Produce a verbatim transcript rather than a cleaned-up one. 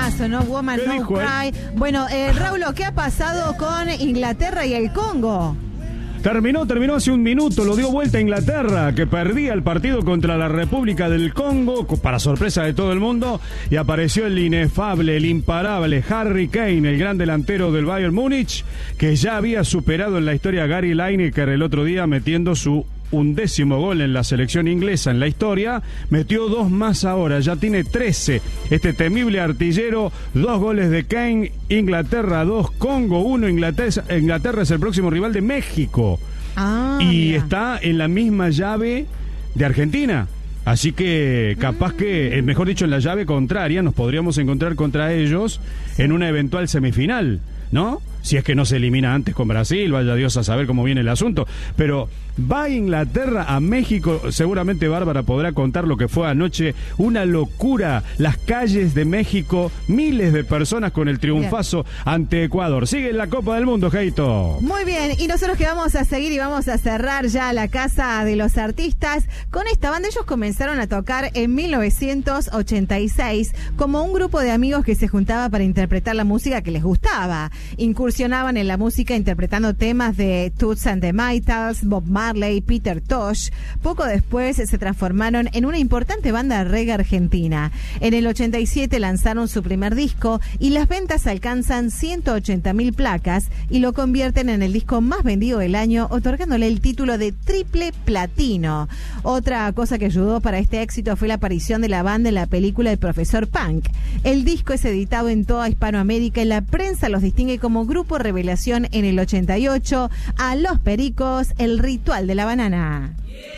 Temazo, ¿no? Woman ¿Qué No dijo, Cry. eh? Bueno, eh, Raulo, ¿qué ha pasado con Inglaterra y el Congo? Terminó, terminó hace un minuto, lo dio vuelta a Inglaterra, que perdía el partido contra la República del Congo, para sorpresa de todo el mundo, y apareció el inefable, el imparable Harry Kane, el gran delantero del Bayern Múnich, que ya había superado en la historia a Gary Lineker el otro día metiendo su undécimo gol en la selección inglesa en la historia, metió dos más ahora, ya tiene trece, este temible artillero, dos goles de Kane, Inglaterra dos, Congo uno, Inglaterra, Inglaterra es el próximo rival de México, ah, y mira. está en la misma llave de Argentina, así que capaz mm. que, mejor dicho, en la llave contraria nos podríamos encontrar contra ellos sí. en una eventual semifinal, ¿no? Si es que no se elimina antes con Brasil, vaya Dios a saber cómo viene el asunto. Pero va Inglaterra a México, seguramente Bárbara podrá contar lo que fue anoche, una locura, las calles de México, miles de personas con el triunfazo bien. ante Ecuador. Sigue en la Copa del Mundo, Jaito. Muy bien, y nosotros que vamos a seguir y vamos a cerrar ya la Casa de los Artistas con esta banda. Ellos comenzaron a tocar en mil novecientos ochenta y seis como un grupo de amigos que se juntaba para interpretar la música que les gustaba. Incursionaban en la música interpretando temas de Toots and the Maytals, Bob Marley, Peter Tosh. Poco después se transformaron en una importante banda reggae argentina. En el ochenta y siete lanzaron su primer disco y las ventas alcanzan ciento ochenta mil placas y lo convierten en el disco más vendido del año, otorgándole el título de triple platino. Otra cosa que ayudó para este éxito fue la aparición de la banda en la película El Profesor Punk. El disco es editado en toda Hispanoamérica y la prensa los distingue como grupo revelación en el ochenta y ocho. A Los Pericos, El Ritual de la Banana.